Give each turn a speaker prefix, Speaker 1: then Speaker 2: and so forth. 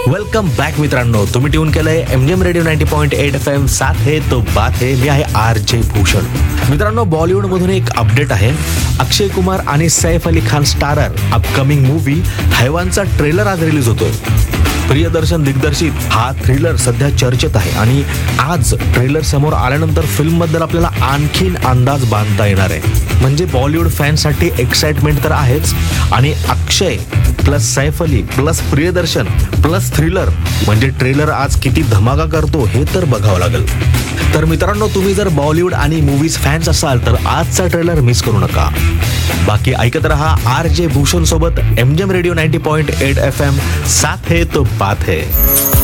Speaker 1: Welcome back मित्रांनो, तुम्ही tune केलंय एमजीएम रेडिओ 90.8 FM. साथ है तो बात है. मी आहे RJ भूषण. मित्रांनो, बॉलिवूड मधून एक अपडेट आहे. अक्षय कुमार आणि Saif Ali Khan starrer upcoming movie हैवानचा trailer आज रिलीज होतोय. प्रियदर्शन दिग्दर्शित हा थ्रिलर सध्या चर्चेत आहे आणि आज ट्रेलर समोर आल्यानंतर फिल्म बद्दल आपल्याला आणखीन अंदाज बांधता येणार आहे. म्हणजे बॉलिवूड फॅन्ससाठी एक्साइटमेंट तर आहेच, आणि अक्षय plus Saif Ali plus Priyadarshan plus thriller म्हणजे ट्रेलर आज किती धमाका करतो हे तर बघावं लागेल. तर मित्रांनो, तुम्ही जर बॉलिवूड आणि मूवीज फॅन्स असाल तर आजचा ट्रेलर मिस करू नका. बाकी ऐकत रहा RJ भूषण सोबत एमजीएम रेडिओ 90.8 FM. साथ है तो बात है.